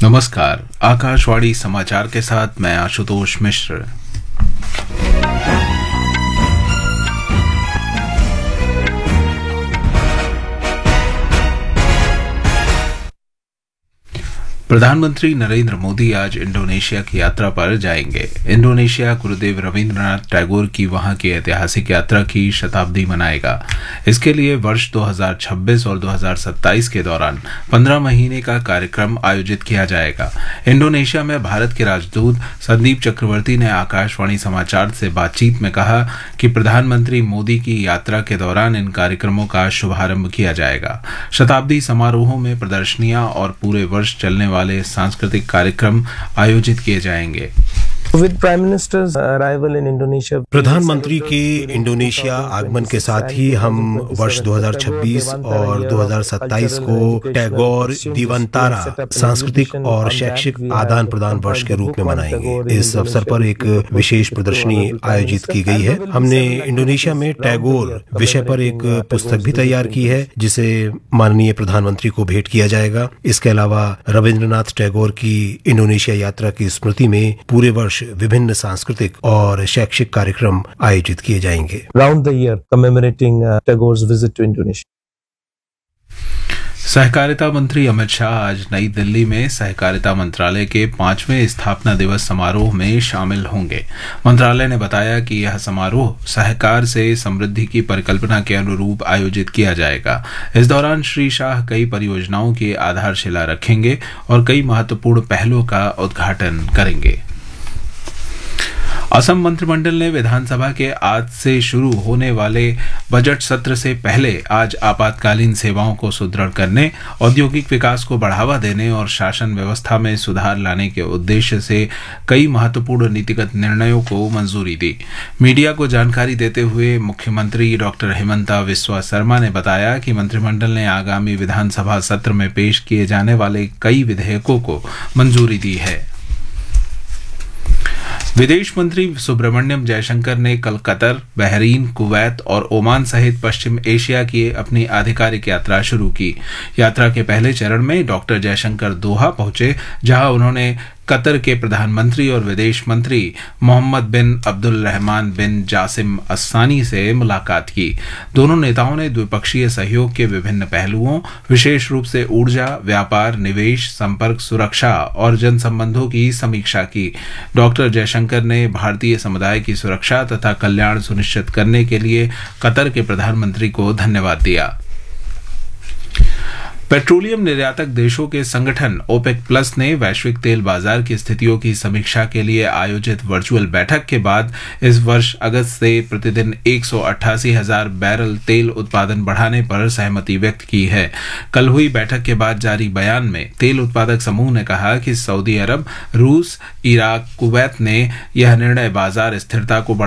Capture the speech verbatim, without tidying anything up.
नमस्कार, आकाशवाणी समाचार के साथ मैं आशुतोष मिश्र। प्रधानमंत्री नरेंद्र मोदी आज इंडोनेशिया की यात्रा पर जाएंगे। इंडोनेशिया गुरुदेव रविंद्रनाथ टैगोर की वहां की ऐतिहासिक यात्रा की शताब्दी मनाएगा। इसके लिए वर्ष दो हज़ार छब्बीस और दो हज़ार सत्ताईस के दौरान पंद्रह महीने का कार्यक्रम आयोजित किया जाएगा। इंडोनेशिया में भारत के राजदूत संदीप चक्रवर्ती ने आकाशवाणी समाचार से बातचीत में कहा कि प्रधानमंत्री मोदी की यात्रा के दौरान इन कार्यक्रमों का शुभारंभ किया जाएगा। शताब्दी समारोहों में प्रदर्शनियां और पूरे वर्ष चलने वाले सांस्कृतिक कार्यक्रम आयोजित किए जाएंगे। With Prime Minister's arrival in Indonesia, प्रधानमंत्री के इंडोनेशिया आगमन के साथ ही हम वर्ष दो हज़ार छब्बीस और दो हज़ार सत्ताईस को टैगोर दीवंतारा सांस्कृतिक और शैक्षिक आदान प्रदान वर्ष के रूप में मनाएंगे। इस अवसर पर एक विशेष प्रदर्शनी आयोजित की गई है। हमने इंडोनेशिया में टैगोर विषय पर एक पुस्तक भी तैयार की है, जिसे माननीय प्रधानमंत्री को भेंट किया जाएगा। इसके अलावा रविंद्रनाथ टैगोर की इंडोनेशिया यात्रा की स्मृति में पूरे वर्ष विभिन्न सांस्कृतिक और शैक्षिक कार्यक्रम आयोजित किए जाएंगे। round the year commemorating uh, Tagore's visit to Indonesia. सहकारिता मंत्री अमित शाह आज नई दिल्ली में सहकारिता मंत्रालय के पांचवें स्थापना दिवस समारोह में शामिल होंगे। मंत्रालय ने बताया कि यह समारोह सहकार से समृद्धि की परिकल्पना के अनुरूप आयोजित किया जाएगा। इस दौरान श्री शाह कई परियोजनाओं की आधारशिला रखेंगे और कई महत्वपूर्ण पहलों का उद्घाटन करेंगे। असम मंत्रिमंडल ने विधानसभा के आज से शुरू होने वाले बजट सत्र से पहले आज आपातकालीन सेवाओं को सुदृढ़ करने, औद्योगिक विकास को बढ़ावा देने और शासन व्यवस्था में सुधार लाने के उद्देश्य से कई महत्वपूर्ण नीतिगत निर्णयों को मंजूरी दी। मीडिया को जानकारी देते हुए मुख्यमंत्री डॉक्टर हिमंता बिस्वा शर्मा ने बताया कि मंत्रिमंडल ने आगामी विधानसभा सत्र में पेश किए जाने वाले कई विधेयकों को मंजूरी दी है। विदेश मंत्री सुब्रमण्यम जयशंकर ने कल कतर, बहरीन, कुवैत और ओमान सहित पश्चिम एशिया की अपनी आधिकारिक यात्रा शुरू की। यात्रा के पहले चरण में डॉक्टर जयशंकर दोहा पहुंचे, जहां उन्होंने कतर के प्रधानमंत्री और विदेश मंत्री मोहम्मद बिन अब्दुल रहमान बिन जासिम अस्सानी से मुलाकात की। दोनों नेताओं ने द्विपक्षीय सहयोग के विभिन्न पहलुओं, विशेष रूप से ऊर्जा, व्यापार, निवेश, संपर्क, सुरक्षा और जनसंबंधों की समीक्षा की। डॉक्टर जयशंकर ने भारतीय समुदाय की सुरक्षा तथा कल्याण सुनिश्चित करने के लिए कतर के प्रधानमंत्री को धन्यवाद दिया। पेट्रोलियम निर्यातक देशों के संगठन ओपेक प्लस ने वैश्विक तेल बाजार की स्थितियों की समीक्षा के लिए आयोजित वर्चुअल बैठक के बाद इस वर्ष अगस्त से प्रतिदिन एक सौ अट्ठासी हजार बैरल तेल उत्पादन बढ़ाने पर सहमति व्यक्त की है। कल हुई बैठक के बाद जारी बयान में तेल उत्पादक समूह ने कहा कि सऊदी अरब, रूस, इराक, कुवैत ने यह निर्णय बाजार स्थिरता को